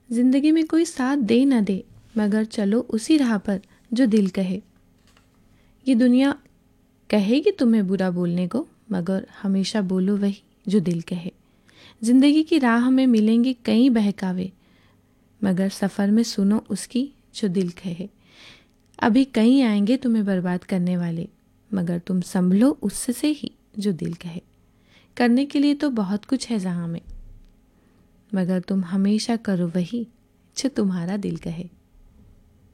जिंदगी में कोई साथ दे न दे, मगर चलो उसी राह पर जो दिल कहे। ये दुनिया कहेगी तुम्हें बुरा बोलने को, मगर हमेशा बोलो वही जो दिल कहे। जिंदगी की राह में मिलेंगे कई बहकावे, मगर सफ़र में सुनो उसकी जो दिल कहे। अभी कई आएंगे तुम्हें बर्बाद करने वाले, मगर तुम संभलो उससे ही जो दिल कहे। करने के लिए तो बहुत कुछ है जहाँ में, मगर तुम हमेशा करो वही जो तुम्हारा दिल कहे।